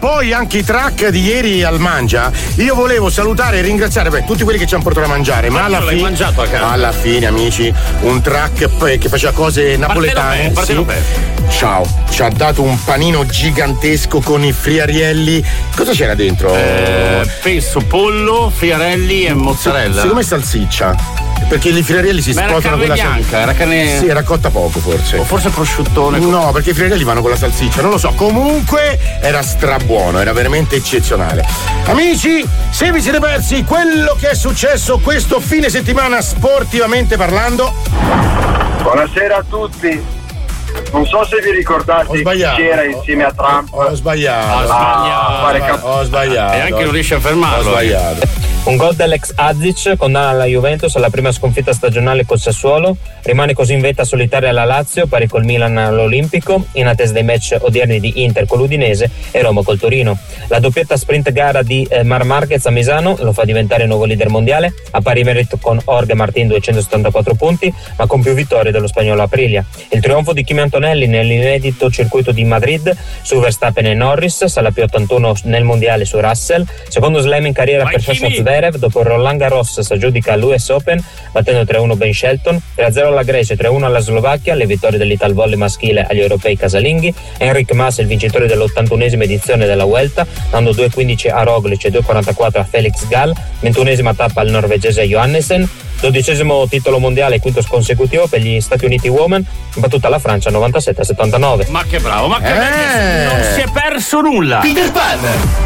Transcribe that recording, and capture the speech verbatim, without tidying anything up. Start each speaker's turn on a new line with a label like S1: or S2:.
S1: poi anche i track di ieri al Mangia. Io volevo salutare e ringraziare beh, tutti quelli che ci hanno portato a mangiare, ma, ma alla fine mangiato a casa. Alla fine, amici, un track che faceva cose napoletane. Sì. Ciao, ci ha dato un panino gigantesco con i friarielli. Cosa c'era dentro?
S2: Eh, pesto, pollo, friarelli e mozzarella.
S1: Secondo me salsiccia. Perché i friarielli si
S2: Ma
S1: sposano con la
S2: bianca,
S1: salsiccia.
S2: Era carne.
S1: Sì, era cotta poco forse.
S2: O forse prosciuttone.
S1: No, perché i friarielli vanno con la salsiccia, non lo so. Comunque era strabuono, era veramente eccezionale. Amici, se vi siete persi quello che è successo questo fine settimana sportivamente parlando.
S3: Buonasera a tutti. Non so se vi ricordate chi c'era insieme a Trump.
S1: Ho, ho sbagliato.
S2: Ho sbagliato.
S3: Ah,
S1: ho sbagliato.
S2: E anche non riesce a fermarlo.
S1: Ho sbagliato.
S4: Un gol dell'ex Azic condanna la Juventus alla prima sconfitta stagionale col Sassuolo, rimane così in vetta solitaria la Lazio, pari col Milan all'Olimpico, in attesa dei match odierni di Inter con l'Udinese e Roma col Torino. La doppietta sprint gara di eh, Mar Marquez a Misano lo fa diventare nuovo leader mondiale, a pari merito con Jorge Martín duecentosettantaquattro punti, ma con più vittorie dello spagnolo Aprilia. Il trionfo di Kimi Antonelli nell'inedito circuito di Madrid su Verstappen e Norris, sala più ottantuno nel mondiale su Russell, secondo slam in carriera
S2: Vai,
S4: per Sasha Zverev dopo il Roland Garros si aggiudica all'U S Open battendo tre a uno Ben Shelton, tre a zero alla Grecia, tre a uno alla Slovacchia, le vittorie dell'Ital Volley maschile agli europei casalinghi. Enric Mas il vincitore dell'ottantunesima edizione della Vuelta, dando due a quindici a Roglic e due a quarantaquattro a Felix Gall, ventunesima tappa al norvegese Johannessen, dodicesimo titolo mondiale e quinto consecutivo per gli Stati Uniti Women, battuta la Francia novantasette a settantanove.
S2: Ma che bravo, ma che
S1: Eh.
S2: non si è perso nulla.
S5: Peter Pan.